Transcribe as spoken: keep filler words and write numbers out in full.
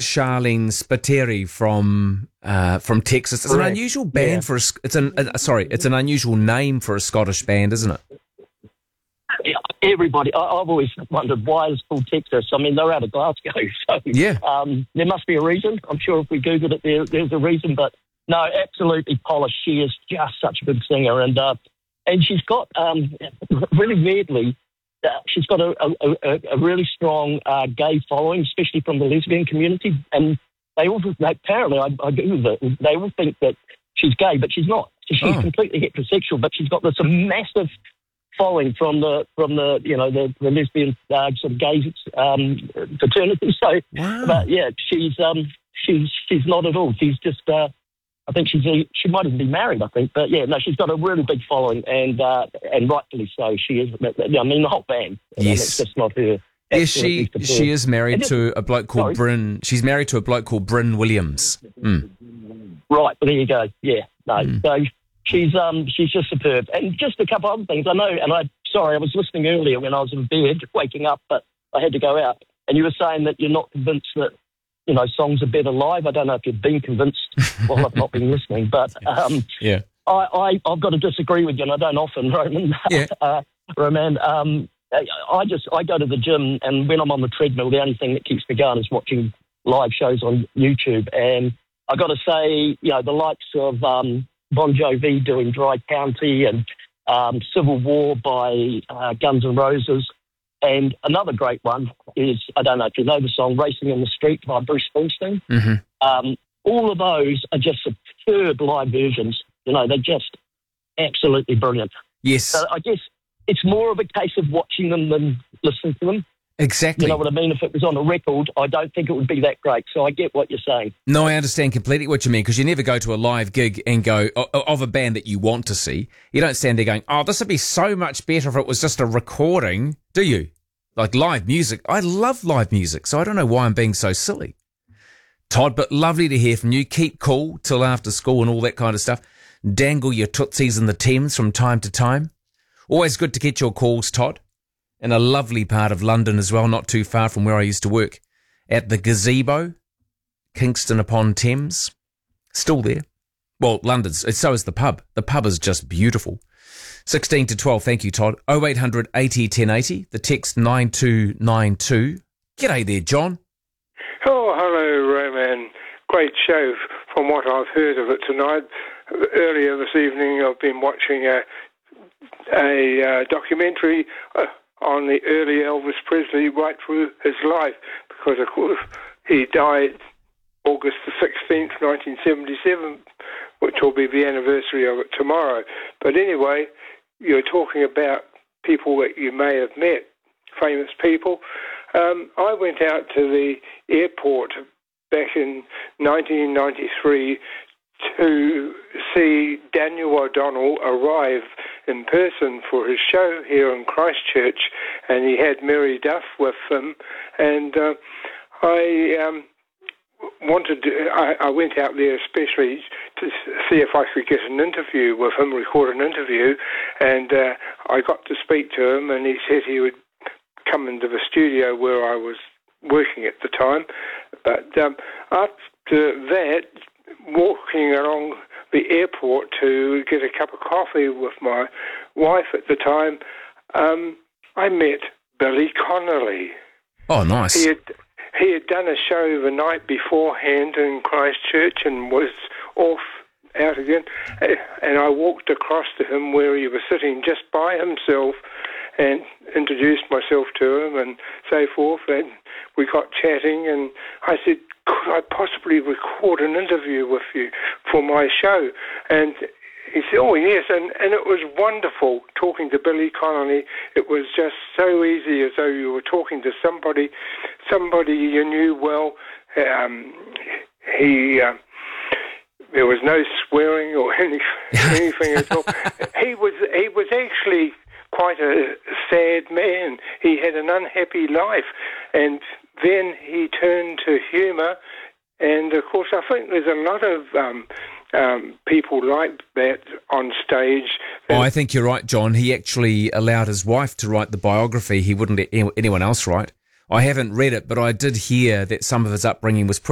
Charlene Spiteri from uh, from Texas. It's an unusual band yeah. for a. It's an uh, sorry. It's an unusual name for a Scottish band, isn't it? Everybody, I, I've always wondered why it's called Texas. I mean, they're out of Glasgow, so Yeah. um, there must be a reason. I'm sure if we Googled it, there, there's a reason. But no, absolutely polished. She is just such a good singer, and uh, and she's got um, really weirdly, uh, she's got a, a, a, a really strong uh, gay following, especially from the lesbian community. And they all they, apparently, I, I Googled it, they all think that she's gay, but she's not. So she's Oh. completely heterosexual, but she's got this massive following from the from the you know the, the lesbian uh, sort of gay um, fraternity. So, Wow. but yeah, she's um she's she's not at all. She's just uh, I think she's a, she might even be married. I think, but yeah, no, she's got a really big following, and uh, and rightfully so. She is. I mean, the whole band. I mean, Yes. it's just not her. Yeah, she Absolutely superb. she is married And just- to a bloke called Sorry? Bryn. She's married to a bloke called Bryn Williams. Mm. Right, well, there you go. Yeah, no. Mm. So she's um she's just superb, and just a couple other things. I know, and I sorry, I was listening earlier when I was in bed, waking up, but I had to go out. And you were saying that you're not convinced that you know songs are better live. I don't know if you've been convinced. Well, I've not been listening, but um, Yeah. I, I I've got to disagree with you, and I don't often, Roman. Yeah. uh, Roman. Um, I I just I go to the gym, and when I'm on the treadmill, the only thing that keeps me going is watching live shows on YouTube. And I got to say, you know, the likes of um, Bon Jovi doing Dry County and um, Civil War by uh, Guns N' Roses, and another great one is, I don't know if you know the song Racing in the Street by Bruce Springsteen. Mm-hmm. Um, all of those are just superb live versions. You know, they're just absolutely brilliant. Yes. So I guess it's more of a case of watching them than listening to them. Exactly. You know what I mean? If it was on a record, I don't think it would be that great. So I get what you're saying. No, I understand completely what you mean, because you never go to a live gig and go o- of a band that you want to see. You don't stand there going, oh, this would be so much better if it was just a recording, do you? Like live music. I love live music, so I don't know why I'm being so silly. Todd, but lovely to hear from you. Keep cool till after school and all that kind of stuff. Dangle your tootsies in the Thames from time to time. Always good to get your calls, Todd. In a lovely part of London as well, not too far from where I used to work. At the Gazebo, Kingston upon Thames. Still there. Well, London's, so is the pub. The pub is just beautiful. sixteen to twelve, thank you, Todd. oh eight hundred eighty ten eighty, the text nine two nine two. G'day there, John. Oh, hello, Roman. Great show from what I've heard of it tonight. Earlier this evening, I've been watching a, a uh, documentary uh, on the early Elvis Presley right through his life, because, of course, he died August the sixteenth, nineteen seventy-seven, which will be the anniversary of it tomorrow. But anyway, you're talking about people that you may have met, famous people. Um, I went out to the airport back in nineteen ninety-three to see Daniel O'Donnell arrive in person for his show here in Christchurch, and he had Mary Duff with him, and uh, I um, wanted to, I, I went out there especially to see if I could get an interview with him, record an interview, and uh, I got to speak to him, and he said he would come into the studio where I was working at the time. But um, after that, walking along the airport to get a cup of coffee with my wife at the time, um, I met Billy Connolly. Oh, nice. He had, he had done a show the night beforehand in Christchurch and was off out again. And I walked across to him where he was sitting just by himself and introduced myself to him and so forth. And we got chatting, and I said, could I possibly record an interview with you for my show? And he said, oh, yes, and, and it was wonderful talking to Billy Connolly. It was just so easy, as though you were talking to somebody, somebody you knew well. Um, he... Uh, there was no swearing or any, anything at all. He was he was actually quite a sad man. He had an unhappy life, and then he turned to humour. And of course, I think there's a lot of um, um, people like that on stage. Oh, I think you're right, John. He actually allowed his wife to write the biography. He wouldn't let anyone else write. I haven't read it, but I did hear that some of his upbringing was pretty